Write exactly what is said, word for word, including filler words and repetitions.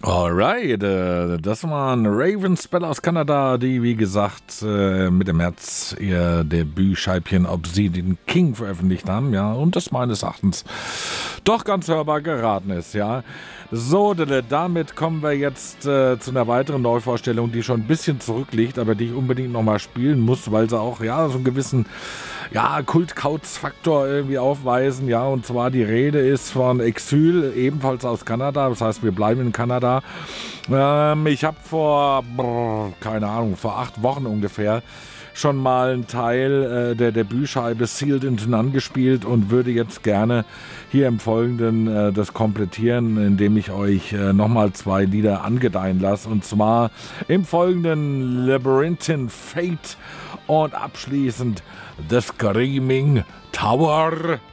Alright, äh, das waren Ravenspell aus Kanada, die wie gesagt äh, mit dem März ihr Debütscheibchen Obsidian King veröffentlicht haben, ja, und das meines Erachtens doch ganz hörbar geraten ist, ja. So, damit kommen wir jetzt äh, zu einer weiteren Neuvorstellung, die schon ein bisschen zurückliegt, aber die ich unbedingt nochmal spielen muss, weil sie auch, ja, so einen gewissen, ja, Kult-Kauz-Faktor irgendwie aufweisen, ja, und zwar die Rede ist von Exil, ebenfalls aus Kanada, das heißt, wir bleiben in Kanada. Ähm, ich habe vor, brr, keine Ahnung, vor acht Wochen ungefähr schon mal einen Teil äh, der Debütscheibe Sealed into None gespielt und würde jetzt gerne hier im Folgenden äh, das komplettieren, indem ich euch äh, nochmal zwei Lieder angedeihen lasse. Und zwar im Folgenden Labyrinthine Fate und abschließend The Screaming Tower.